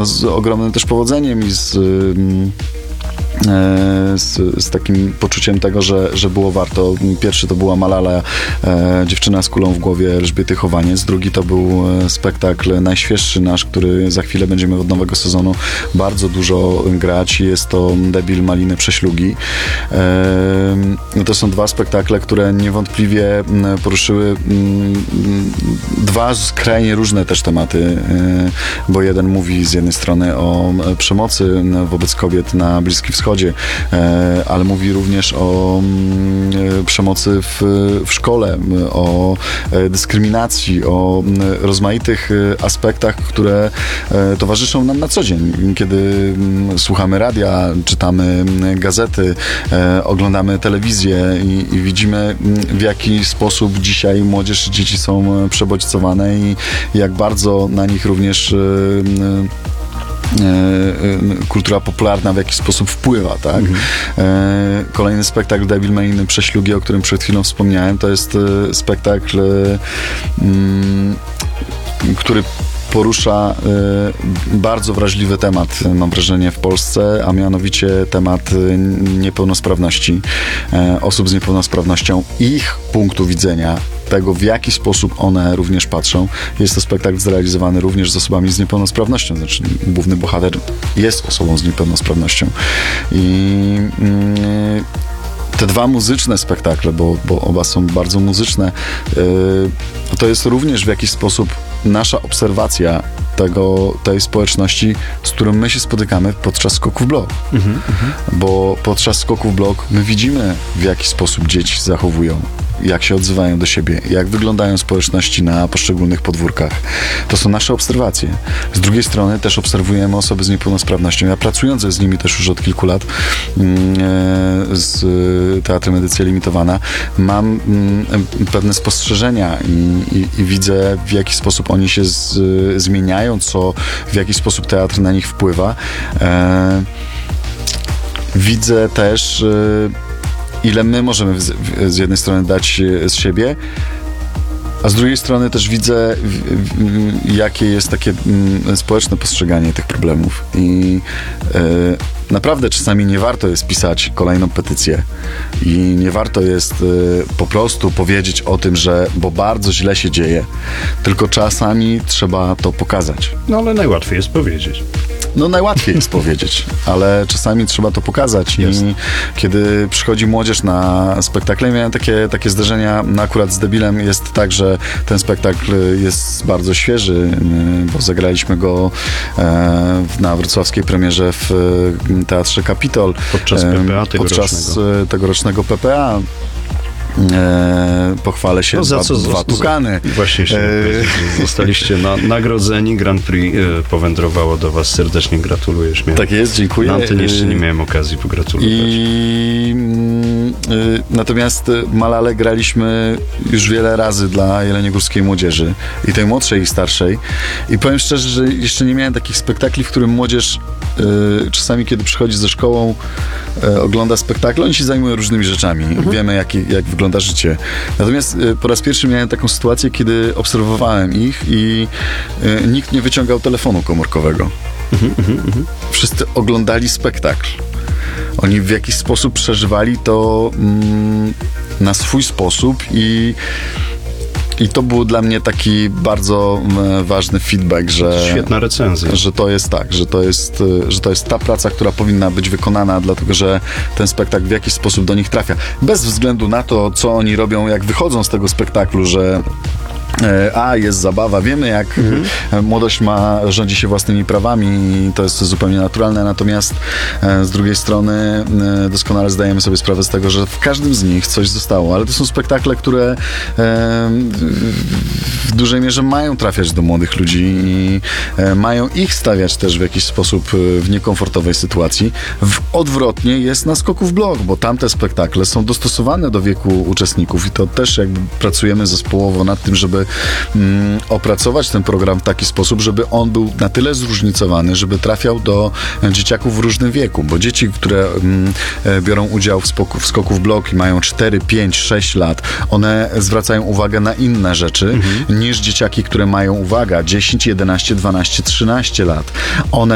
z ogromnym też powodzeniem i z takim poczuciem tego, że było warto. Pierwszy to była Malala, dziewczyna z kulą w głowie, Elżbiety Chowaniec. Drugi to był spektakl najświeższy nasz, który za chwilę będziemy od nowego sezonu bardzo dużo grać. Jest to Debil Maliny Prześlugi. To są dwa spektakle, które niewątpliwie poruszyły dwa skrajnie różne też tematy, bo jeden mówi z jednej strony o przemocy wobec kobiet na Bliskim Wschodzie, ale mówi również o przemocy w szkole, o dyskryminacji, o rozmaitych aspektach, które towarzyszą nam na co dzień. Kiedy słuchamy radia, czytamy gazety, oglądamy telewizję i widzimy, w jaki sposób dzisiaj młodzież i dzieci są przebodźcowane i jak bardzo na nich również kultura popularna w jakiś sposób wpływa, tak? Kolejny spektakl Debil Maliny Prześlugi, o którym przed chwilą wspomniałem, to jest spektakl, który porusza bardzo wrażliwy temat, mam wrażenie, w Polsce, a mianowicie temat niepełnosprawności, osób z niepełnosprawnością, ich punktu widzenia, tego, w jaki sposób one również patrzą. Jest to spektakl zrealizowany również z osobami z niepełnosprawnością, znaczy główny bohater jest osobą z niepełnosprawnością. I te dwa muzyczne spektakle, bo oba są bardzo muzyczne, to jest również w jakiś sposób nasza obserwacja tej społeczności, z którą my się spotykamy podczas skoków w blok. Bo podczas skoków w blok my widzimy, w jaki sposób dzieci zachowują, jak się odzywają do siebie, jak wyglądają społeczności na poszczególnych podwórkach. To są nasze obserwacje. Z drugiej strony też obserwujemy osoby z niepełnosprawnością. Ja pracując z nimi też już od kilku lat z Teatrem Edycja Limitowana, mam pewne spostrzeżenia i widzę, w jaki sposób oni się zmieniają, w jaki sposób teatr na nich wpływa. Widzę też, ile my możemy z jednej strony dać z siebie, a z drugiej strony też widzę, jakie jest takie społeczne postrzeganie tych problemów. I naprawdę czasami nie warto jest pisać kolejną petycję i nie warto jest po prostu powiedzieć o tym, bo bardzo źle się dzieje, tylko czasami trzeba to pokazać. No ale najłatwiej jest powiedzieć. No najłatwiej jest powiedzieć, ale czasami trzeba to pokazać. I kiedy przychodzi młodzież na spektakle, miałem takie zdarzenia, akurat z Debilem jest tak, że ten spektakl jest bardzo świeży, bo zagraliśmy go na wrocławskiej premierze w Teatrze Kapitol. Podczas tegorocznego PPA. Pochwalę się, dwa tukany. Właśnie się zostaliście nagrodzeni. Grand Prix powędrowało do was. Serdecznie gratuluję. Tak jest, dziękuję. Na antenie jeszcze nie miałem okazji pogratulować. Natomiast Malalę graliśmy już wiele razy dla jeleniogórskiej młodzieży. I tej młodszej i starszej. I powiem szczerze, że jeszcze nie miałem takich spektakli, w którym młodzież czasami, kiedy przychodzi ze szkołą, ogląda spektakl, oni się zajmują różnymi rzeczami. Wiemy, jak wygląda życie. Natomiast po raz pierwszy miałem taką sytuację, kiedy obserwowałem ich i nikt nie wyciągał telefonu komórkowego. Wszyscy oglądali spektakl. Oni w jakiś sposób przeżywali to na swój sposób i to był dla mnie taki bardzo ważny feedback, że świetna recenzja. Że to jest tak, że to jest ta praca, która powinna być wykonana, dlatego że ten spektakl w jakiś sposób do nich trafia. Bez względu na to, co oni robią, jak wychodzą z tego spektaklu, że jest zabawa. Wiemy, jak młodość rządzi się własnymi prawami i to jest zupełnie naturalne, natomiast z drugiej strony doskonale zdajemy sobie sprawę z tego, że w każdym z nich coś zostało, ale to są spektakle, które w dużej mierze mają trafiać do młodych ludzi i mają ich stawiać też w jakiś sposób w niekomfortowej sytuacji. Odwrotnie jest na Skoku w blok, bo tamte spektakle są dostosowane do wieku uczestników i to też jakby pracujemy zespołowo nad tym, żeby opracować ten program w taki sposób, żeby on był na tyle zróżnicowany, żeby trafiał do dzieciaków w różnym wieku, bo dzieci, które biorą udział w skoku w blok i mają 4, 5, 6 lat, one zwracają uwagę na inne rzeczy niż dzieciaki, które mają, 10, 11, 12, 13 lat. One